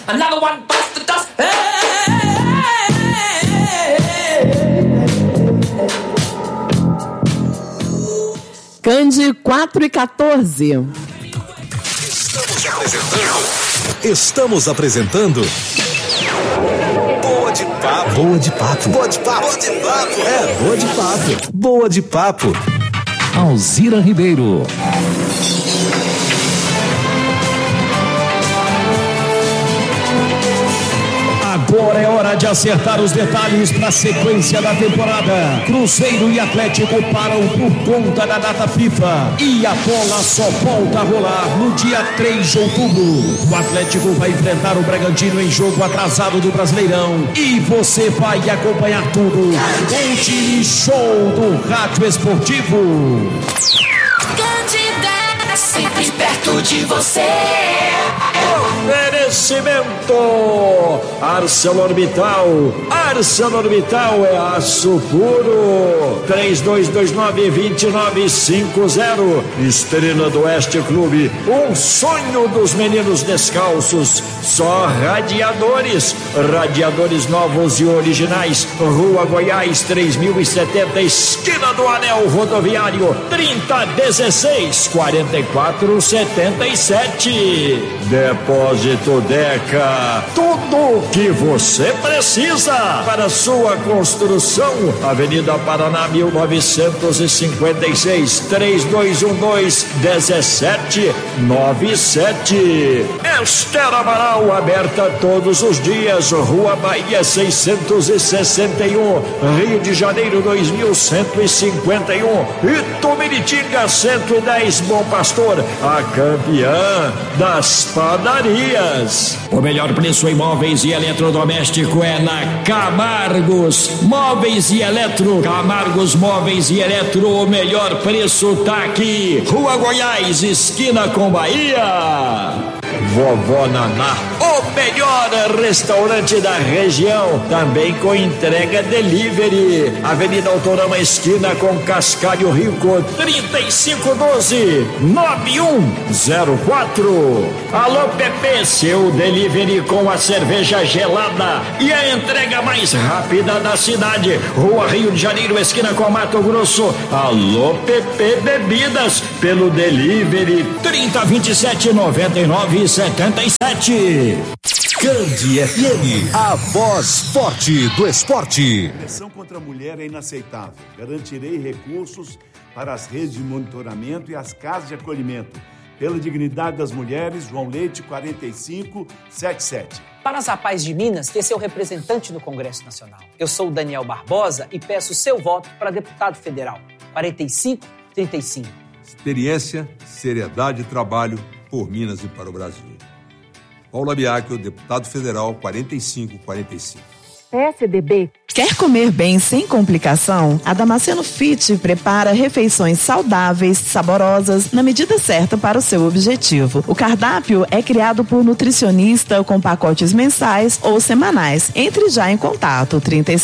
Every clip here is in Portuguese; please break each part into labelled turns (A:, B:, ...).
A: Another one bites the dust.
B: Cande 4:14.
C: Estamos apresentando Boa de Papo. Boa de Papo. Boa de Papo. Boa de Papo. É, Boa de Papo. Boa de Papo.
D: Alzira Ribeiro. Agora é hora de acertar os detalhes para a sequência da temporada. Cruzeiro e Atlético param por conta da data FIFA. E a bola só volta a rolar no dia 3 de outubro. O Atlético vai enfrentar o Bragantino em jogo atrasado do Brasileirão. E você vai acompanhar tudo. Um time show do Rádio Esportivo.
A: Candidata, sempre perto de você.
D: Oferecimento ArcelorMittal. ArcelorMittal é aço puro. 3229-2950. Estrela do Oeste Clube, um sonho dos meninos descalços. Só radiadores. Radiadores novos e originais. Rua Goiás 3070, esquina do Anel Rodoviário. 3016-4477. Depósito Deca, tudo o que você precisa para sua construção. Avenida Paraná 1956, 3212-1797. Esther Amaral, aberta todos os dias. Rua Bahia 661, Rio de Janeiro 2151. Itumiritinga 110, Bom Pastor, a campeã das padarias. O melhor preço em móveis e eletrodoméstico é na Camargos Móveis e Eletro. Camargos Móveis e Eletro, o melhor preço tá aqui. Rua Goiás, esquina com Bahia. Vovó Naná, o melhor restaurante da região, também com entrega delivery. Avenida Autorama, esquina com Cascalho Rico, 3512-9104. Alô Pepe, seu delivery com a cerveja gelada e a entrega mais rápida da cidade. Rua Rio de Janeiro, esquina com Mato Grosso. Alô Pepe Bebidas, pelo delivery 3027-9977.
C: Cande FM, a voz forte do esporte.
E: A pressão contra a mulher é inaceitável. Garantirei recursos para as redes de monitoramento e as casas de acolhimento. Pela dignidade das mulheres, João Leite, 4577.
F: Para as Rapazes de Minas ter seu representante no Congresso Nacional. Eu sou o Daniel Barbosa e peço seu voto para deputado federal, 4535.
G: Experiência, seriedade e trabalho por Minas e para o Brasil. Paula Biacchio, deputado federal, 4545.
B: PSDB. Quer comer bem sem complicação? A Damasceno Fit prepara refeições saudáveis, saborosas, na medida certa para o seu objetivo. O cardápio é criado por nutricionista com pacotes mensais ou semanais. Entre já em contato,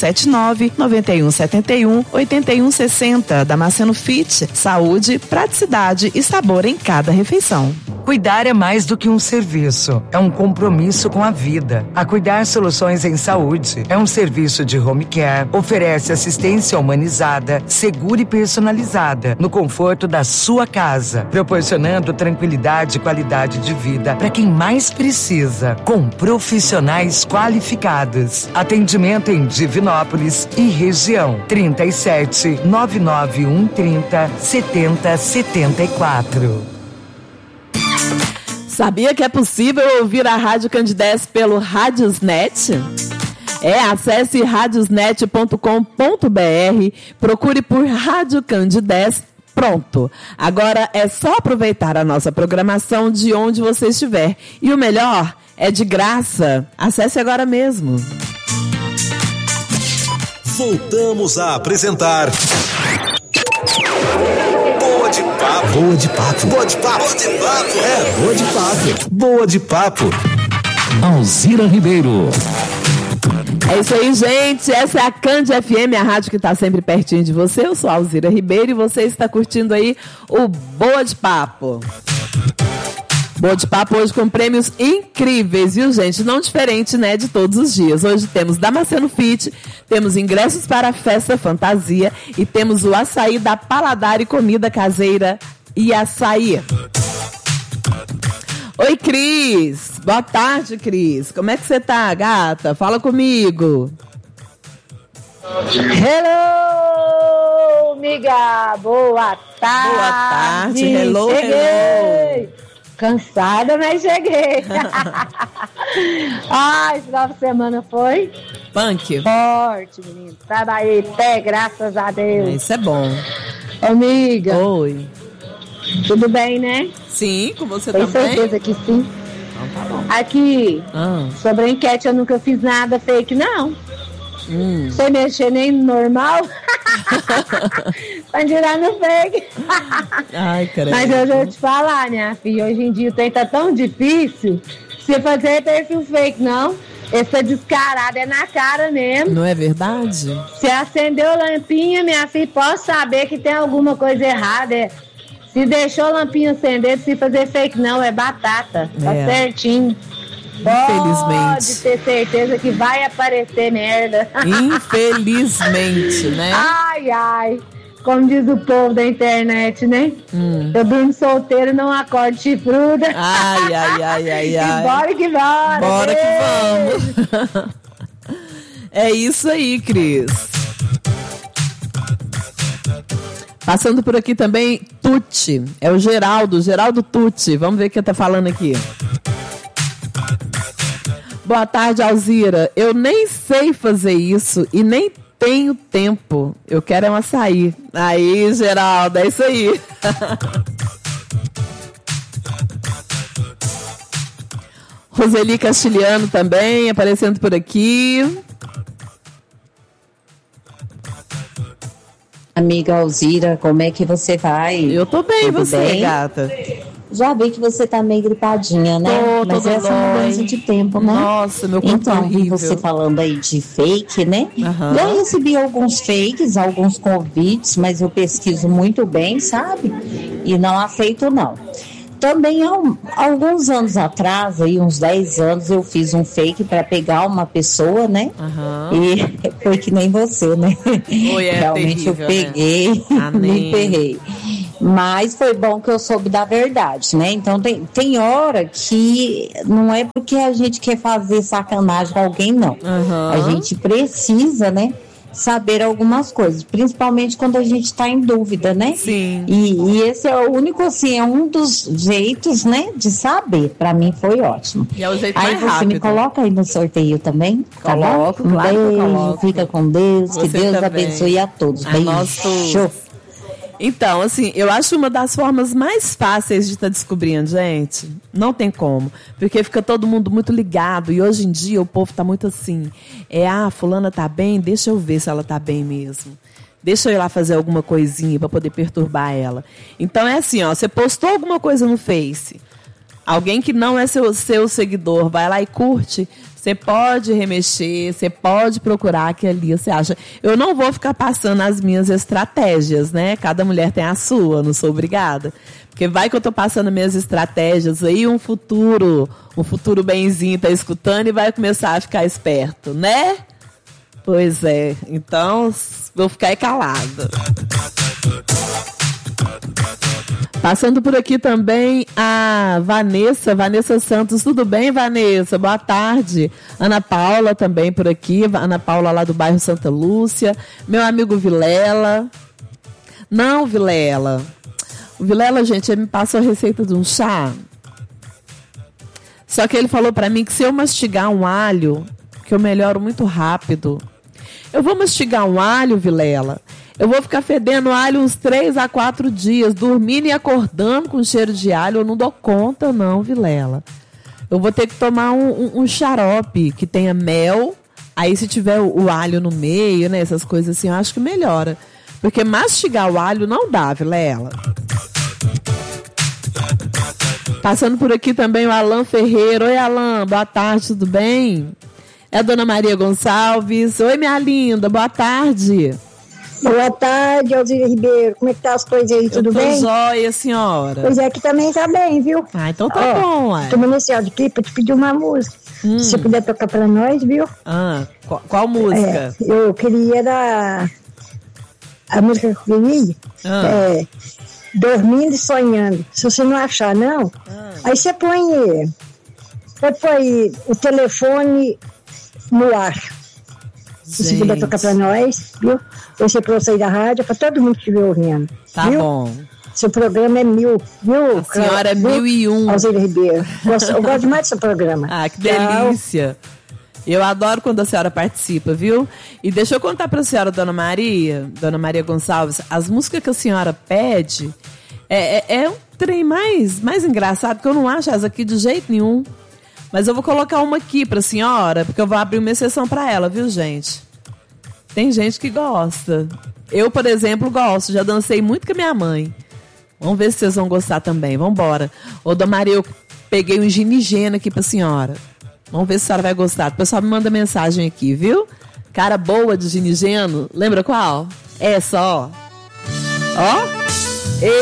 B: 379-9171-8160. Damasceno Fit, saúde, praticidade e sabor em cada refeição.
H: Cuidar é mais do que um serviço, é um compromisso com a vida. A Cuidar Soluções em Saúde é um serviço de home care, oferece assistência humanizada, segura e personalizada, no conforto da sua casa, proporcionando tranquilidade e qualidade de vida para quem mais precisa, com profissionais qualificados. Atendimento em Divinópolis e região, 37-99130-7074.
B: Sabia que é possível ouvir a Rádio Candidez pelo Radiosnet? Acesse radiosnet.com.br, procure por Rádio Candidez, pronto. Agora é só aproveitar a nossa programação de onde você estiver. E o melhor, é de graça. Acesse agora mesmo.
C: Voltamos a apresentar Boa de Papo. Boa de Papo. Boa de Papo. Boa de Papo. É, Boa de Papo. Boa de Papo.
D: Alzira Ribeiro.
B: É isso aí, gente. Essa é a Cande FM, a rádio que está sempre pertinho de você. Eu sou a Alzira Ribeiro e você está curtindo aí o Boa de Papo. Boa de Papo hoje com prêmios incríveis, viu, gente? Não diferente, né, de todos os dias. Hoje temos Damasceno Fit, temos ingressos para a Festa Fantasia e temos o açaí da Paladar e Comida Caseira e Açaí. Oi, Cris. Boa tarde, Cris. Como é que você tá, gata? Fala comigo.
I: Hello, amiga. Boa tarde.
B: Boa tarde. Hello,
I: cheguei.
B: Hello.
I: Cansada, mas cheguei. Ai, esse final de semana foi
B: punk.
I: Forte, menino. Trabalhei até, graças a Deus.
B: Isso é bom.
I: Amiga.
B: Oi.
I: Tudo bem, né?
B: Sim, com você
I: Tenho
B: também?
I: certeza que sim.
B: Então tá bom.
I: Aqui, sobre a enquete, eu nunca fiz nada fake, não. Sem mexer nem no normal. Pra tirar no fake.
B: Ai, caramba.
I: Mas eu vou te falar, minha filha, hoje em dia o trem tá tão difícil. Você fazer perfil fake, não. Esse é descarado, é na cara mesmo.
B: Não é verdade?
I: Se acendeu a lampinha, minha filha, posso saber que tem alguma coisa errada. Se deixou a lampinha acender, se fazer fake não, é batata. Tá certinho.
B: Infelizmente.
I: Pode ter certeza que vai aparecer merda.
B: Infelizmente, né?
I: Ai, ai. Como diz o povo da internet, né? Eu durmo solteiro, não acordo chifruda.
B: Ai, ai, ai, ai, ai.
I: Bora que bora.
B: Bora que vamos. É isso aí, Cris. Passando por aqui também, Tuti. É o Geraldo Tuti. Vamos ver o que tá falando aqui. Boa tarde, Alzira. Eu nem sei fazer isso e nem tenho tempo. Eu quero um açaí. Aí, Geraldo, é isso aí. Roseli Castilhano também aparecendo por aqui.
J: Amiga Alzira, como é que você vai?
B: Eu tô bem,
J: tudo
B: você,
J: bem?
B: gata?
J: Já vi que você tá meio gripadinha, né? Mas essa mudança de tempo, né?
B: Nossa, meu corpo
J: então,
B: horrível.
J: você falando aí de fake, né?
B: Uhum.
J: Eu recebi alguns fakes, alguns convites, mas eu pesquiso muito bem, sabe? E não aceito, não. Também, alguns anos atrás, aí uns 10 anos, eu fiz um fake para pegar uma pessoa, né? E foi que nem você, né? Realmente
B: terrível,
J: eu peguei,
B: né?
J: me ferrei. Mas foi bom que eu soube da verdade, né? Então tem hora que não é porque a gente quer fazer sacanagem com alguém, não. A gente precisa, né? Saber algumas coisas, principalmente quando a gente está em dúvida, né?
B: Sim.
J: E esse é o único, assim, é um dos jeitos, né, de saber. Para mim foi ótimo.
B: E é o jeito
J: aí
B: mais
J: você
B: rápido.
J: Me coloca aí no sorteio também, tá
B: Coloco,
J: bom?
B: claro que eu
J: Beijo,
B: coloco.
J: fica com Deus,
B: Você
J: que Deus
B: também.
J: abençoe a todos. Beijo. Show.
B: Então, assim, eu acho uma das formas mais fáceis de estar descobrindo, gente. Não tem como. Porque fica todo mundo muito ligado. E hoje em dia o povo tá muito assim. Fulana tá bem, deixa eu ver se ela tá bem mesmo. Deixa eu ir lá fazer alguma coisinha para poder perturbar ela. Então é assim, ó, você postou alguma coisa no Face. Alguém que não é seu seguidor vai lá e curte. Você pode remexer, você pode procurar que ali você acha. Eu não vou ficar passando as minhas estratégias, né? Cada mulher tem a sua, não sou obrigada. Porque vai que eu tô passando minhas estratégias aí, um futuro benzinho tá escutando e vai começar a ficar esperto, né? Pois é, então vou ficar aí calada. Passando por aqui também a Vanessa Santos. Tudo bem, Vanessa? Boa tarde. Ana Paula também por aqui. Ana Paula lá do bairro Santa Lúcia. Meu amigo Vilela. Não, Vilela. O Vilela, gente, ele me passou a receita de um chá. Só que ele falou pra mim que se eu mastigar um alho, que eu melhoro muito rápido. Eu vou mastigar um alho, Vilela. Eu vou ficar fedendo alho uns 3 a 4 dias, dormindo e acordando com cheiro de alho. Eu não dou conta, não, Vilela. Eu vou ter que tomar um xarope que tenha mel. Aí, se tiver o alho no meio, né, essas coisas assim, eu acho que melhora. Porque mastigar o alho não dá, Vilela. Passando por aqui também o Alan Ferreira. Oi, Alan, boa tarde, tudo bem? É a Dona Maria Gonçalves. Oi, minha linda, boa tarde.
K: Boa tarde, Alzira Ribeiro. Como é que tá as coisas aí? Tudo bem?
B: Joia, senhora.
K: Pois é, aqui também tá bem, viu?
B: Ah, então tá bom, ué.
K: Tô mandando esse áudio aqui pra te pedir uma música. Se você puder tocar pra nós, viu?
B: Qual música?
K: Eu queria a música que eu queria Dormindo e Sonhando. Se você não achar, não, aí você põe o telefone no ar. Se você puder tocar pra nós, viu? Você pra sair da rádio, pra todo mundo que estiver ouvindo.
B: Tá
K: viu?
B: bom.
K: Seu programa é 1000, viu?
B: A senhora é 1001.
K: Alzira Ribeiro. Eu gosto demais do seu programa.
B: Ah, que delícia. Eu adoro quando a senhora participa, viu? E deixa eu contar pra senhora, Dona Maria Gonçalves, as músicas que a senhora pede é um trem mais engraçado, que eu não acho essa aqui de jeito nenhum. Mas eu vou colocar uma aqui pra senhora, porque eu vou abrir uma exceção pra ela, viu, gente? Tem gente que gosta. Eu, por exemplo, gosto. Já dancei muito com a minha mãe. Vamos ver se vocês vão gostar também. Vambora. Ô, Dona Maria, eu peguei um ginigeno aqui pra senhora. Vamos ver se a senhora vai gostar. O pessoal me manda mensagem aqui, viu? Cara boa de ginigeno. Lembra qual? Essa, ó. Ó.